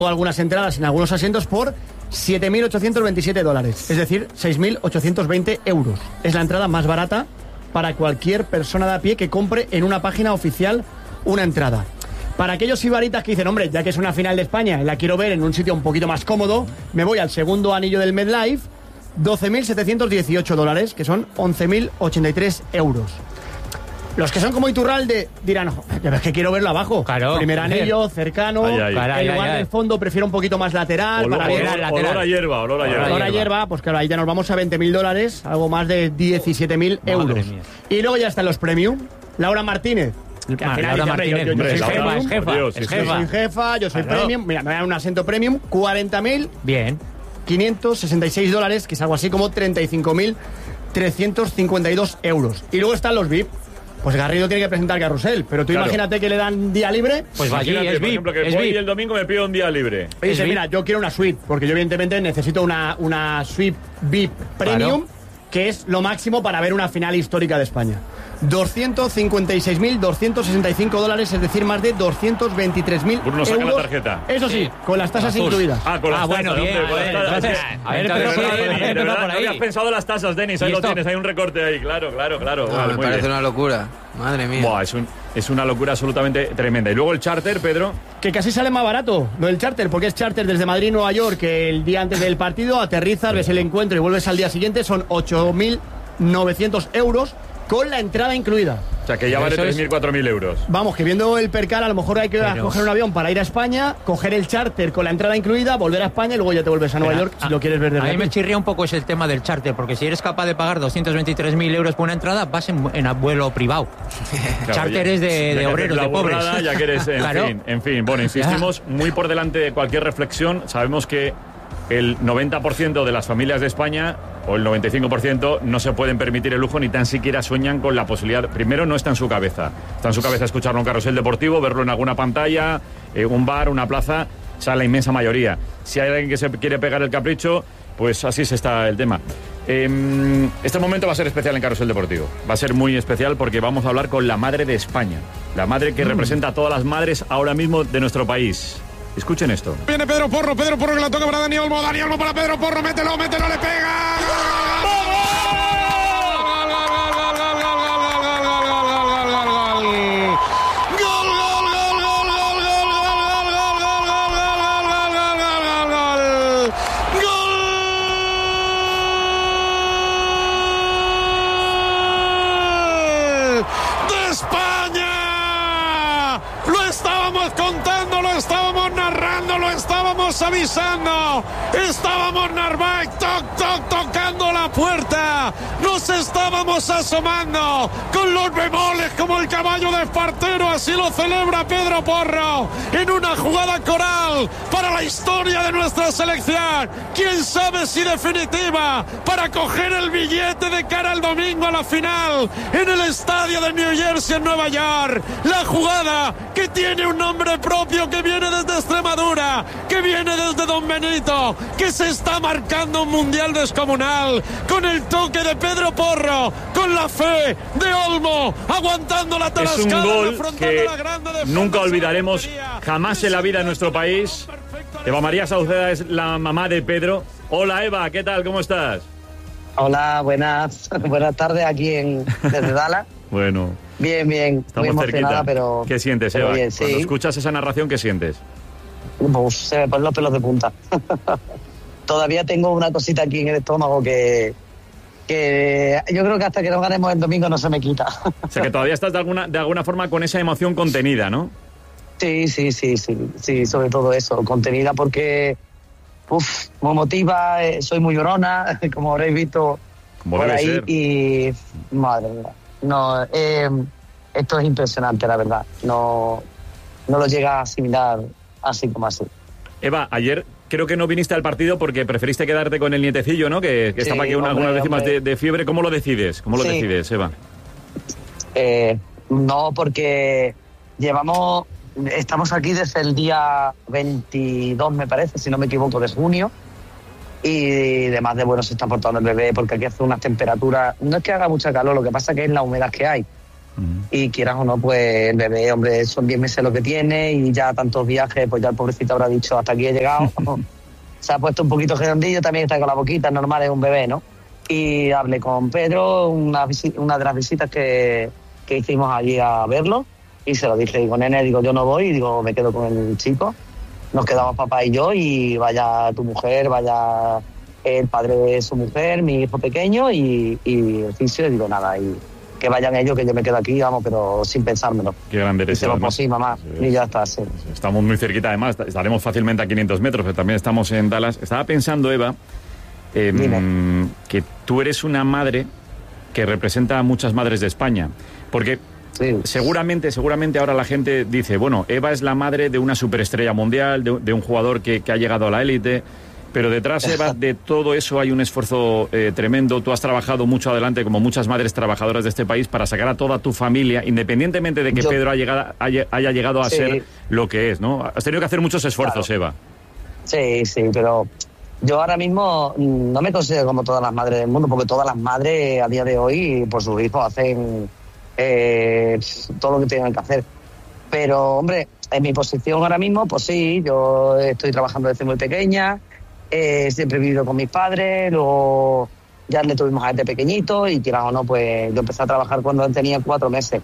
algunas entradas en algunos asientos por $7.827, es decir, 6.820 euros. Es la entrada más barata para cualquier persona de a pie que compre en una página oficial una entrada. Para aquellos sibaritas que dicen, hombre, ya que es una final de España y la quiero ver en un sitio un poquito más cómodo, me voy al segundo anillo del MetLife, $12.718, que son 11.083 euros. Los que son como Iturralde dirán, es que quiero verlo abajo. Claro. Primer anillo, cercano. En lugar del fondo prefiero un poquito más lateral. Olor a hierba. Olor a hierba, pues claro, ahí ya nos vamos a $20, algo más de 17.000 euros. Y luego ya están los premium. Laura Martínez. Que al final Laura dice, Martínez, yo soy jefa. Yo soy premium. Mira, me dan un asiento premium, 40.000. Bien. $566, que es algo así como 35.352 euros. Y luego están los VIP. Pues Garrido tiene que presentar carrusel, pero tú imagínate que le dan día libre. Pues allí es por ejemplo, que voy y el domingo me pido un día libre. Y dice, mira, yo quiero una suite, porque yo evidentemente necesito una suite VIP premium, que es lo máximo para ver una final histórica de España. $256.265, es decir, más de 223.000 Bruno, saca euros. la tarjeta. Eso sí, con las tasas incluidas. Con las tasas, bueno, bien. Entonces, A ver, no habías pensado en las tasas, Denis, ahí lo tienes, hay un recorte ahí, claro. Vale, me parece una locura, madre mía. Buah, es una locura absolutamente tremenda. Y luego el charter, Pedro. Que casi sale más barato lo del charter, porque es charter desde Madrid a Nueva York, que el día antes del partido aterrizas, ves el encuentro y vuelves al día siguiente, son 8.900 euros con la entrada incluida. O sea, que ya vale 3.000, 4.000 euros. Vamos, que viendo el percal, a lo mejor hay que coger un avión para ir a España, coger el charter con la entrada incluida, volver a España y luego ya te vuelves a Nueva York si lo quieres ver desde aquí. A mí me chirría un poco el tema del charter, porque si eres capaz de pagar 223.000 euros por una entrada, vas en vuelo privado. Claro, charter es de obreros, de pobres. Ya que eres, en fin. Bueno, insistimos muy por delante de cualquier reflexión. Sabemos que el 90% de las familias de España, o el 95%, no se pueden permitir el lujo ni tan siquiera sueñan con la posibilidad. Primero, no está en su cabeza. Está en su cabeza escucharlo en un carrusel deportivo, verlo en alguna pantalla, un bar, una plaza. O sea, la inmensa mayoría. Si hay alguien que se quiere pegar el capricho, pues así se está el tema. Este momento va a ser especial en Carrusel Deportivo. Va a ser muy especial porque vamos a hablar con la madre de España. La madre que representa a todas las madres ahora mismo de nuestro país. Escuchen esto. Viene Pedro Porro que la toca para Dani Olmo para Pedro Porro, mételo, le pega. ¡De España! Lo estábamos contando, lo estábamos narrando, lo estábamos avisando. Estábamos Narváez, tocando la puerta. Nos estábamos asomando con los bemoles como el caballo de Espartero. Así lo celebra Pedro Porro en una jugada coral para la historia de nuestra selección. Quién sabe si definitiva para coger el billete de cara al domingo a la final en el estadio de New Jersey en Nueva York. La jugada que tiene un nombre propio, que viene desde Extremadura, que viene desde Don Benito, que se está marcando un mundial descomunal con el toque de Pedro Porro, con la fe de Olmo, aguantando la tarascada. Es un gol que nunca olvidaremos jamás en la vida en nuestro país. Eva María Sauceda es la mamá de Pedro. Hola Eva, ¿qué tal? ¿Cómo estás? Hola, buenas tardes aquí desde Dallas. Bueno. Bien. Estamos muy emocionada, cerquita. pero... ¿Qué sientes, Eva? Bien, sí. Cuando escuchas esa narración, ¿qué sientes? Pues se me ponen los pelos de punta. Todavía tengo una cosita aquí en el estómago que yo creo que hasta que no ganemos el domingo no se me quita. O sea, que todavía estás de alguna forma con esa emoción contenida, ¿no? Sí, sobre todo eso, contenida porque me motiva, soy muy llorona, como habréis visto por ahí, ser. Y madre mía, no, esto es impresionante, la verdad, no lo llega a asimilar así como así. Eva, ayer creo que no viniste al partido porque preferiste quedarte con el nietecillo, ¿no? Que sí, estaba aquí algunas décimas de fiebre. ¿Cómo lo decides? ¿Cómo lo decides, Eva? No, porque estamos aquí desde el día 22, me parece, si no me equivoco, de junio. Y además de bueno se está portando el bebé porque aquí hace unas temperaturas, no es que haga mucha calor, lo que pasa que es la humedad que hay. Y quieras o no, pues el bebé, hombre, son 10 meses lo que tiene y ya tantos viajes, pues ya el pobrecito habrá dicho hasta aquí he llegado. Se ha puesto un poquito redondillo, también está con la boquita, es normal, es un bebé, ¿no? Y hablé con Pedro, una de las visitas que hicimos allí a verlo, y se lo dije, digo, nene, digo, yo no voy, y digo, me quedo con el chico, nos quedamos papá y yo, y vaya tu mujer, vaya el padre de su mujer, mi hijo pequeño, y el fisio, y digo, nada, y que vayan ellos, que yo me quedo aquí, vamos, pero sin pensármelo. Qué grande eres. Pues sí, mamá, y ya está, sí. Estamos muy cerquita, además, estaremos fácilmente a 500 metros, pero también estamos en Dallas. Estaba pensando, Eva, que tú eres una madre que representa a muchas madres de España, porque seguramente ahora la gente dice, bueno, Eva es la madre de una superestrella mundial, de un jugador que ha llegado a la élite. Pero detrás, Eva, de todo eso hay un esfuerzo tremendo. Tú has trabajado mucho adelante, como muchas madres trabajadoras de este país, para sacar a toda tu familia, independientemente de que Pedro haya llegado a ser lo que es, ¿no? Has tenido que hacer muchos esfuerzos, Eva. Sí, pero yo ahora mismo no me considero como todas las madres del mundo, porque todas las madres a día de hoy, por sus hijos, hacen todo lo que tienen que hacer. Pero, hombre, en mi posición ahora mismo, pues sí, yo estoy trabajando desde muy pequeña. Siempre he vivido con mis padres, luego ya le tuvimos a este pequeñito y quieras o no, pues yo empecé a trabajar cuando él tenía 4 meses.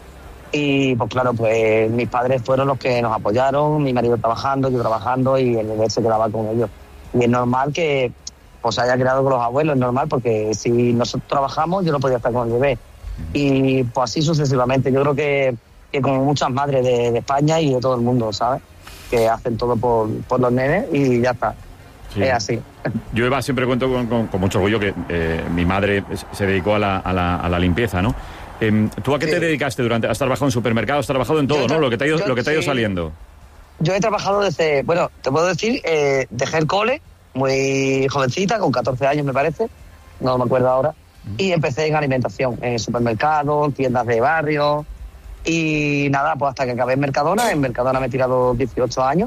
Y pues claro, pues mis padres fueron los que nos apoyaron, mi marido trabajando, yo trabajando y el bebé se quedaba con ellos. Y es normal que pues haya quedado con los abuelos, es normal porque si nosotros trabajamos yo no podía estar con el bebé. Y pues así sucesivamente. Yo creo que como muchas madres de España y de todo el mundo, ¿sabes? Que hacen todo por los nenes y ya está. Sí. Es así. Yo, Eva, siempre cuento con mucho orgullo que mi madre se dedicó a la limpieza, ¿no? ¿Tú a qué te dedicaste has trabajado en supermercados, has trabajado en todo, ¿no? Lo que te ha ido saliendo. Yo he trabajado desde, bueno, te puedo decir, dejé el cole muy jovencita, con 14 años me parece, no me acuerdo ahora, y empecé en alimentación, en supermercados, tiendas de barrio, y nada, pues hasta que acabé en Mercadona me he tirado 18 años.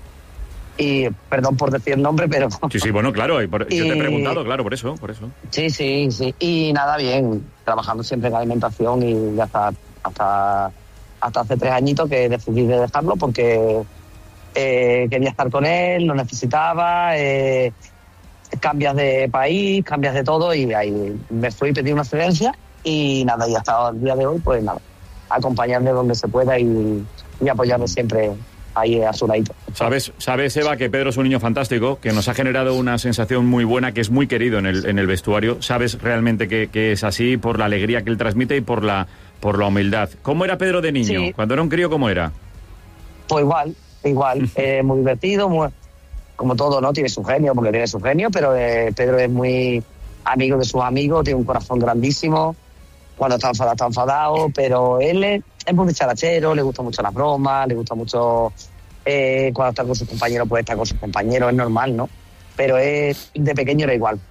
Y perdón por decir el nombre, pero... Sí, bueno, claro, yo te he preguntado, claro, por eso. Sí. Y nada, bien, trabajando siempre en alimentación y ya hasta hace 3 añitos que decidí de dejarlo porque quería estar con él, lo necesitaba, cambias de país, cambias de todo y ahí me fui y pedí una excedencia y nada, y hasta el día de hoy, pues nada, acompañarme donde se pueda y apoyarme siempre ahí a su ladito. Sabes, Eva, que Pedro es un niño fantástico, que nos ha generado una sensación muy buena, que es muy querido en el vestuario. Sabes realmente que es así por la alegría que él transmite y por la humildad. ¿Cómo era Pedro de niño? Sí. Cuando era un crío, ¿cómo era? Pues igual. Muy divertido, como todo, ¿no? Tiene su genio, pero Pedro es muy amigo de sus amigos, tiene un corazón grandísimo. Cuando está enfadado, pero él es muy dicharachero, le gusta mucho las bromas, le gusta mucho cuando está con sus compañeros, pues estar con sus compañeros, es normal, ¿no? Pero de pequeño era igual,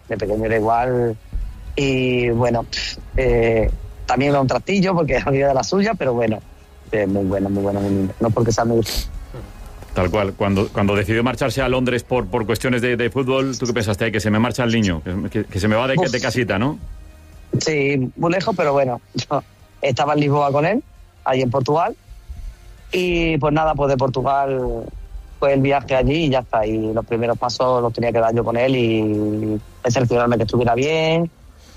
y bueno, también era un trastillo porque había de la suya, pero bueno, muy bueno, muy lindo, no porque sea muy... Tal cual, cuando decidió marcharse a Londres por cuestiones de fútbol, ¿tú qué pensaste? Ay, que se me marcha el niño, que se me va de casita, ¿no? Sí, muy lejos, pero bueno, yo estaba en Lisboa con él, allí en Portugal, y pues nada, pues de Portugal fue el viaje allí y ya está, y los primeros pasos los tenía que dar yo con él y cerciorarme que estuviera bien,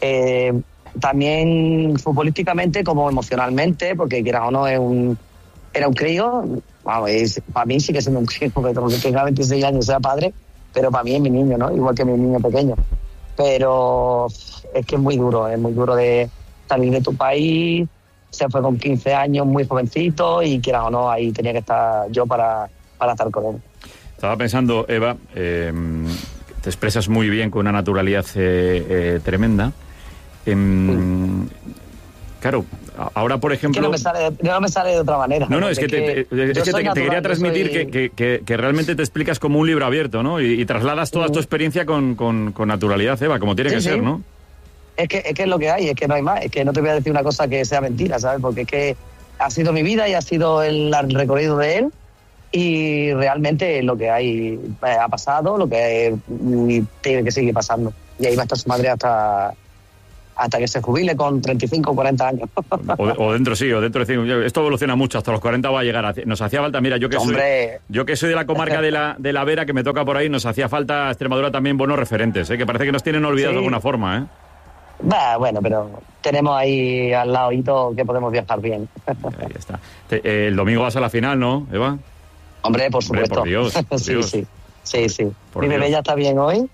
también futbolísticamente como emocionalmente, porque quieras o no, era un crío, vamos, para mí sí que siendo un crío, porque tenga 26 años sea padre, pero para mí es mi niño, ¿no? Igual que mi niño pequeño. Pero es que es muy duro de salir de tu país, se fue con 15 años, muy jovencito, y quieras o no, ahí tenía que estar yo para estar con él. Estaba pensando, Eva, te expresas muy bien con una naturalidad tremenda. Claro, ahora, por ejemplo... Que no me sale de otra manera. No, es que te quería transmitir que realmente te explicas como un libro abierto, ¿no? Y trasladas toda tu experiencia con naturalidad, Eva, como tiene que ser, ¿no? Es que es lo que hay, es que no hay más. Es que no te voy a decir una cosa que sea mentira, ¿sabes? Porque es que ha sido mi vida y ha sido el recorrido de él y realmente lo que hay ha pasado, lo que tiene que seguir pasando. Y ahí va a estar su madre hasta hasta que se jubile con 35 o 40 años. O dentro de esto evoluciona mucho, hasta los 40 va a llegar. Nos hacía falta, mira, yo que soy de la comarca de la Vera, que me toca por ahí, nos hacía falta a Extremadura también buenos referentes, que parece que nos tienen olvidados de alguna forma, Bueno, pero tenemos ahí al lado que podemos viajar bien. Ahí está. El domingo vas a la final, ¿no, Eva? Hombre, por supuesto. Por Dios. Sí. Mi bebé ya está bien hoy.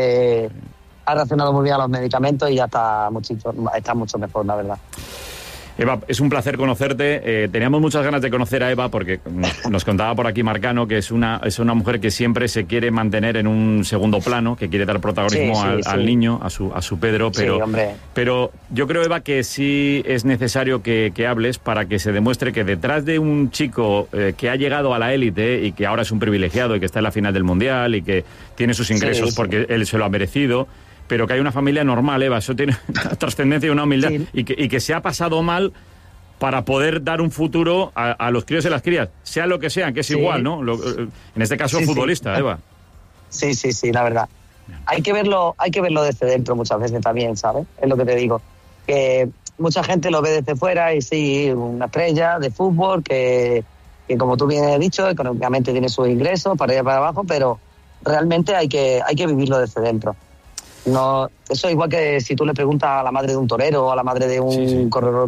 Ha reaccionado muy bien a los medicamentos y ya está mucho mejor, la verdad. Eva, es un placer conocerte. Teníamos muchas ganas de conocer a Eva porque nos contaba por aquí Marcano que es una mujer que siempre se quiere mantener en un segundo plano, que quiere dar protagonismo al niño, a su Pedro, pero yo creo, Eva, que sí es necesario que hables para que se demuestre que detrás de un chico que ha llegado a la élite y que ahora es un privilegiado y que está en la final del Mundial y que tiene sus ingresos porque él se lo ha merecido, pero que hay una familia normal, Eva, eso tiene una trascendencia y una humildad, y que se ha pasado mal para poder dar un futuro a los críos y las crías, sea lo que sean, que es igual, ¿no? En este caso, futbolista, Eva. Sí, la verdad. Hay que verlo desde dentro muchas veces también, ¿sabes? Es lo que te digo. Que mucha gente lo ve desde fuera y sí, una estrella de fútbol que como tú bien has dicho, económicamente tiene sus ingresos para arriba y para abajo, pero realmente hay que vivirlo desde dentro. No, eso es igual que si tú le preguntas a la madre de un torero o a la madre de un corredor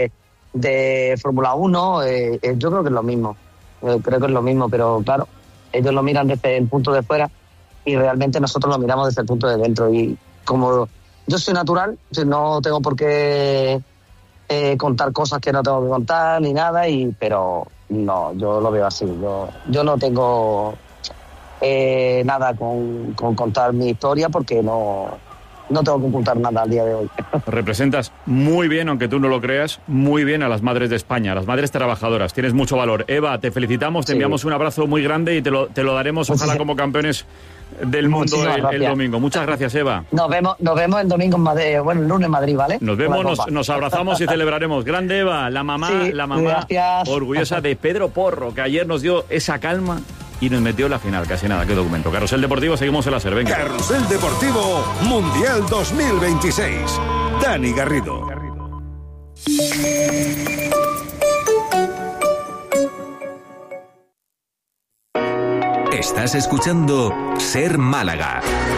de Fórmula 1, yo creo que es lo mismo. Creo que es lo mismo, pero claro, ellos lo miran desde el punto de fuera y realmente nosotros lo miramos desde el punto de dentro. Y como yo soy natural, no tengo por qué contar cosas que no tengo que contar ni nada, pero no, yo lo veo así. Yo no tengo nada con contar mi historia porque no tengo que ocultar nada al día de hoy. Representas muy bien, aunque tú no lo creas, muy bien a las madres de España, a las madres trabajadoras. Tienes mucho valor. Eva, te felicitamos, te enviamos un abrazo muy grande y te lo daremos, ojalá, como campeones del mundo el domingo. Muchas gracias, Eva. Nos vemos el domingo en Madrid, el lunes en Madrid, ¿vale? Nos vemos, nos abrazamos y celebraremos. Grande Eva, la mamá gracias. Orgullosa de Pedro Porro, que ayer nos dio esa calma y nos metió en la final, casi nada, qué documento. Carrusel Deportivo, seguimos en la SER, venga. Carrusel Deportivo Mundial 2026. Dani Garrido. Estás escuchando SER Málaga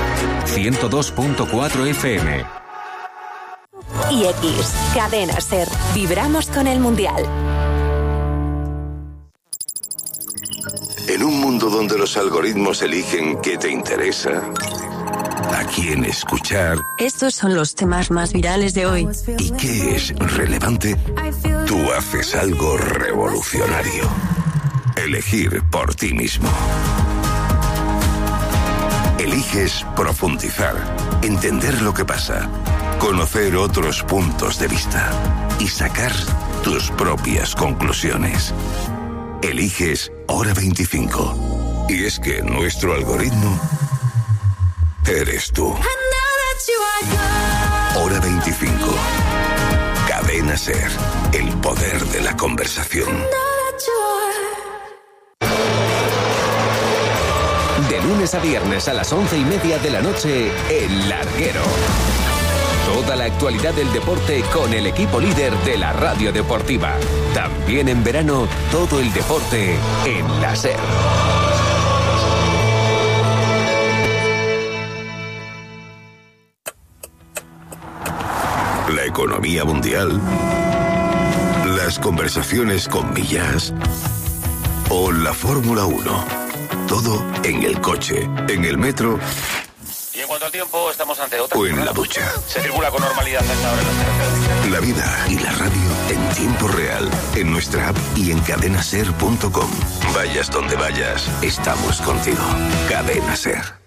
102.4 FM. Y X, Cadena SER. Vibramos con el Mundial. En un mundo donde los algoritmos eligen qué te interesa, a quién escuchar. Estos son los temas más virales de hoy. ¿Y qué es relevante? Tú haces algo revolucionario. Elegir por ti mismo. Eliges profundizar, entender lo que pasa, conocer otros puntos de vista y sacar tus propias conclusiones. Eliges Hora 25. Y es que nuestro algoritmo eres tú. Hora 25. Cadena SER. El poder de la conversación. De lunes a viernes a las 11:30 de la noche, El Larguero. Toda la actualidad del deporte con el equipo líder de la radio deportiva. También en verano, todo el deporte en la SER. La economía mundial, las conversaciones con Millás o la Fórmula 1. Todo en el coche, en el metro. Y en cuanto al tiempo, estamos ante otra. O en la ducha. Se circula con normalidad hasta ahora en las carreteras. La vida y la radio en tiempo real, en nuestra app y en cadenaser.com. Vayas donde vayas, estamos contigo. Cadena SER.